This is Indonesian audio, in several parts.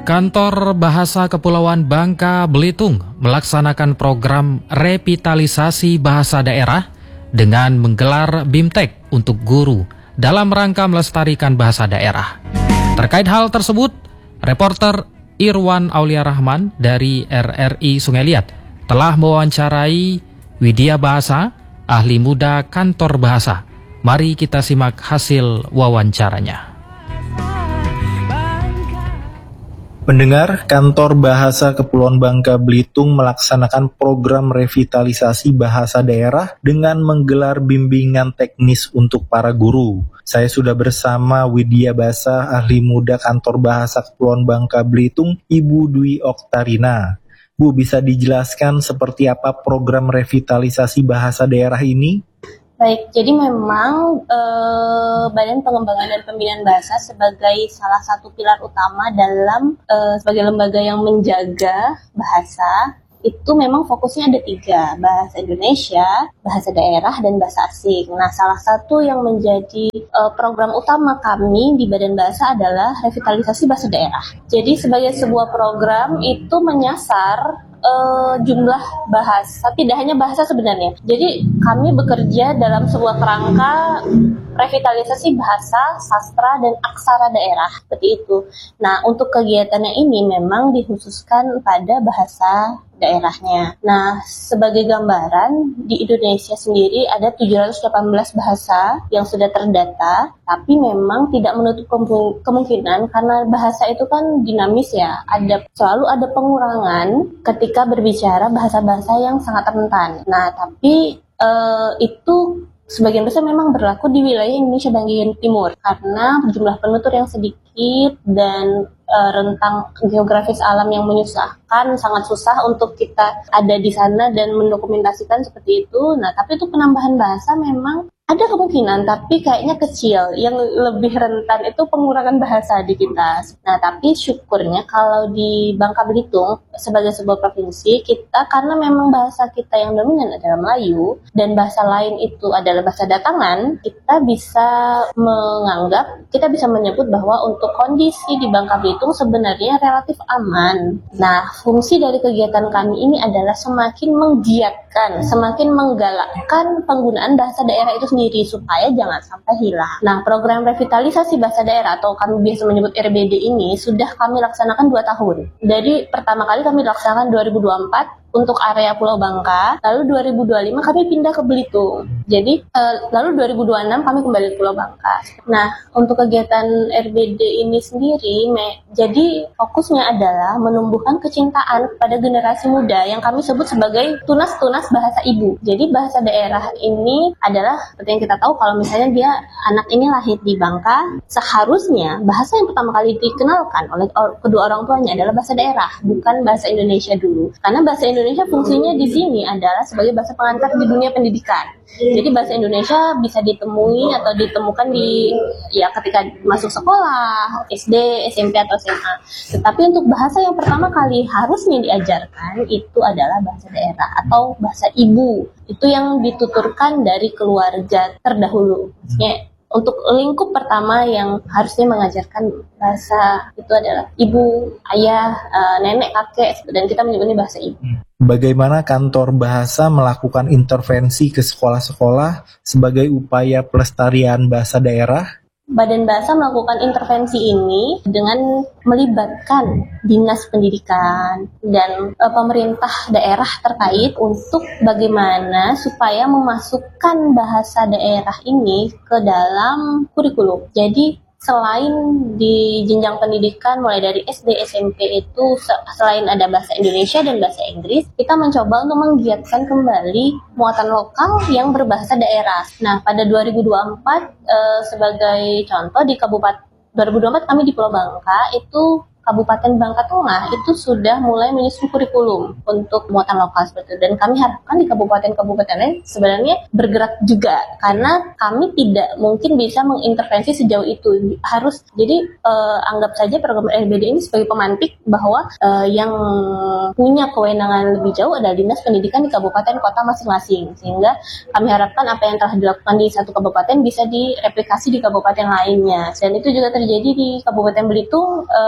Kantor Bahasa Kepulauan Bangka Belitung melaksanakan program revitalisasi bahasa daerah dengan menggelar BIMTEK untuk guru dalam rangka melestarikan bahasa daerah. Terkait hal tersebut, reporter Irwan Aulia Rahman dari RRI Sungai Liat telah mewawancarai Widya Bahasa, ahli muda kantor bahasa. Mari kita simak hasil wawancaranya. Pendengar, Kantor Bahasa Kepulauan Bangka Belitung melaksanakan program revitalisasi bahasa daerah dengan menggelar bimbingan teknis untuk para guru. Saya sudah bersama Widya Bahasa, ahli muda Kantor Bahasa Kepulauan Bangka Belitung, Ibu Dwi Oktarina. Bu, bisa dijelaskan seperti apa program revitalisasi bahasa daerah ini? Baik, jadi memang Badan Pengembangan dan Pembinaan Bahasa sebagai salah satu pilar utama dalam sebagai lembaga yang menjaga bahasa, itu memang fokusnya ada 3, bahasa Indonesia, bahasa daerah, dan bahasa asing. Nah, salah satu yang menjadi program utama kami di Badan Bahasa adalah revitalisasi bahasa daerah. Jadi sebagai sebuah program itu menyasar jumlah bahasa, tidak hanya bahasa sebenarnya. Jadi kami bekerja dalam sebuah kerangka revitalisasi bahasa, sastra, dan aksara daerah, seperti itu. Nah, untuk kegiatannya ini memang dikhususkan pada bahasa daerahnya. Nah, sebagai gambaran, di Indonesia sendiri ada 718 bahasa yang sudah terdata, tapi memang tidak menutup kemungkinan karena bahasa itu kan dinamis ya, selalu ada pengurangan ketika berbicara bahasa-bahasa yang sangat rentan. Nah, tapi itu sebagian besar memang berlaku di wilayah Indonesia bagian timur karena jumlah penutur yang sedikit dan rentang geografis alam yang menyusahkan, sangat susah untuk kita ada di sana dan mendokumentasikan seperti itu. Nah, tapi itu penambahan bahasa memang ada kemungkinan, tapi kayaknya kecil. Yang lebih rentan itu pengurangan bahasa di kita. Nah, tapi syukurnya kalau di Bangka Belitung sebagai sebuah provinsi, kita karena memang bahasa kita yang dominan adalah Melayu dan bahasa lain itu adalah bahasa datangan, kita bisa menyebut bahwa untuk kondisi di Bangka Belitung sebenarnya relatif aman. Nah, fungsi dari kegiatan kami ini adalah semakin menggiatkan, semakin menggalakkan penggunaan bahasa daerah itu sendiri supaya jangan sampai hilang. Nah, program revitalisasi bahasa daerah atau kami biasa menyebut RBD ini sudah kami laksanakan 2 tahun. Jadi pertama kali kami laksanakan 2024 untuk area Pulau Bangka, lalu 2025 kami pindah ke Belitung. Jadi lalu 2026 kami kembali ke Pulau Bangka. Nah, untuk kegiatan RBD ini sendiri, jadi fokusnya adalah menumbuhkan kecintaan kepada generasi muda yang kami sebut sebagai tunas-tunas bahasa ibu. Jadi bahasa daerah ini adalah seperti yang kita tahu kalau misalnya dia anak ini lahir di Bangka, seharusnya bahasa yang pertama kali dikenalkan oleh kedua orang tuanya adalah bahasa daerah, bukan bahasa Indonesia dulu. Karena bahasa Indonesia fungsinya di sini adalah sebagai bahasa pengantar di dunia pendidikan. Jadi bahasa Indonesia bisa ditemui atau ditemukan ketika masuk sekolah, SD, SMP atau SMA. Tetapi untuk bahasa yang pertama kali harusnya diajarkan itu adalah bahasa daerah atau bahasa ibu. Itu yang dituturkan dari keluarga terdahulu. Untuk lingkup pertama yang harusnya mengajarkan bahasa itu adalah ibu, ayah, nenek, kakek, dan kita menyebutnya bahasa ibu. Bagaimana kantor bahasa melakukan intervensi ke sekolah-sekolah sebagai upaya pelestarian bahasa daerah? Badan Bahasa melakukan intervensi ini dengan melibatkan Dinas Pendidikan dan pemerintah daerah terkait untuk bagaimana supaya memasukkan bahasa daerah ini ke dalam kurikulum. Jadi selain di jenjang pendidikan mulai dari SD, SMP itu selain ada bahasa Indonesia dan bahasa Inggris, kita mencoba untuk menggiatkan kembali muatan lokal yang berbahasa daerah. Nah, pada 2024 sebagai contoh di Kabupaten 2024 kami di Pulau Bangka itu Kabupaten Bangka Tengah itu sudah mulai menyusun kurikulum untuk muatan lokal seperti itu. Dan kami harapkan di kabupaten-kabupaten lain sebenarnya bergerak juga karena kami tidak mungkin bisa mengintervensi sejauh itu. Jadi anggap saja program RBD ini sebagai pemantik bahwa yang punya kewenangan lebih jauh adalah Dinas Pendidikan di kabupaten kota masing-masing. Sehingga kami harapkan apa yang telah dilakukan di satu kabupaten bisa direplikasi di kabupaten lainnya. Dan itu juga terjadi di Kabupaten Belitung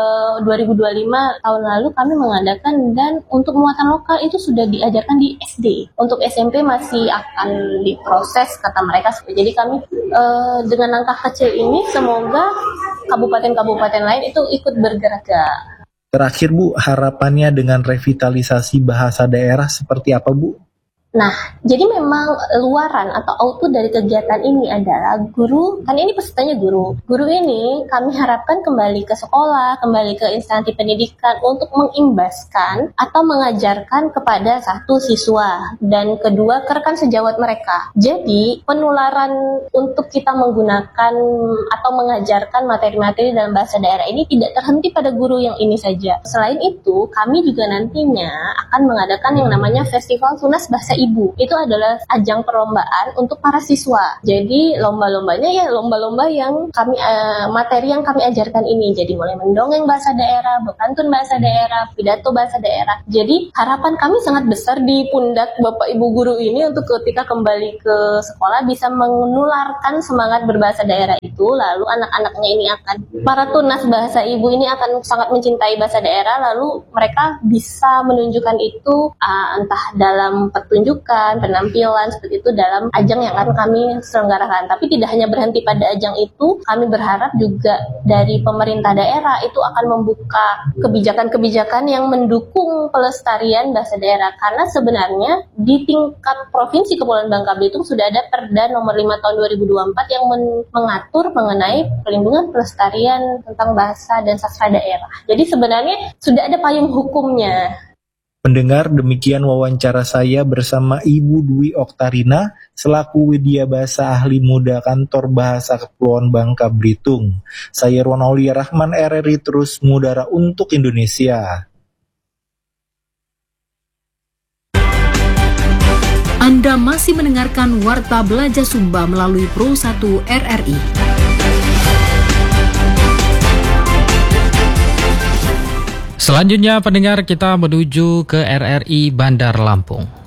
2025 tahun lalu kami mengadakan, dan untuk muatan lokal itu sudah diajarkan di SD. Untuk SMP masih akan diproses kata mereka. Jadi kami dengan langkah kecil ini semoga kabupaten-kabupaten lain itu ikut bergerak. Terakhir Bu, harapannya dengan revitalisasi bahasa daerah seperti apa Bu? Nah, jadi memang luaran atau output dari kegiatan ini adalah guru, kan ini pesertanya guru. Guru ini kami harapkan kembali ke sekolah, kembali ke instansi pendidikan untuk mengimbaskan atau mengajarkan kepada satu siswa, dan kedua ke rekan sejawat mereka. Jadi penularan untuk kita menggunakan atau mengajarkan materi-materi dalam bahasa daerah ini tidak terhenti pada guru yang ini saja. Selain itu, kami juga nantinya akan mengadakan yang namanya Festival Tunas Bahasa Ibu. Itu adalah ajang perlombaan untuk para siswa. Jadi lomba-lombanya ya lomba-lomba yang kami materi yang kami ajarkan ini. Jadi mulai mendongeng bahasa daerah, berpantun bahasa daerah, pidato bahasa daerah. Jadi harapan kami sangat besar di pundak Bapak Ibu guru ini untuk ketika kembali ke sekolah bisa menularkan semangat berbahasa daerah itu. Lalu anak-anaknya ini akan, para tunas bahasa ibu ini akan sangat mencintai bahasa daerah. Lalu mereka bisa menunjukkan itu entah dalam pertunjukan, penampilan seperti itu dalam ajang yang akan kami selenggarakan. Tapi tidak hanya berhenti pada ajang itu, kami berharap juga dari pemerintah daerah itu akan membuka kebijakan-kebijakan yang mendukung pelestarian bahasa daerah. Karena sebenarnya di tingkat Provinsi Kepulauan Bangka Belitung sudah ada Perda nomor 5 tahun 2024 yang mengatur mengenai perlindungan pelestarian tentang bahasa dan sastra daerah. Jadi sebenarnya sudah ada payung hukumnya. Pendengar, demikian wawancara saya bersama Ibu Dwi Oktarina selaku Widya Bahasa Ahli Muda Kantor Bahasa Kepulauan Bangka Belitung. Saya Irwan Aulia Rahman, RRI terus mengudara untuk Indonesia. Anda masih mendengarkan Warta Belajar Sumba melalui Pro 1 RRI. Selanjutnya pendengar, kita menuju ke RRI Bandar Lampung.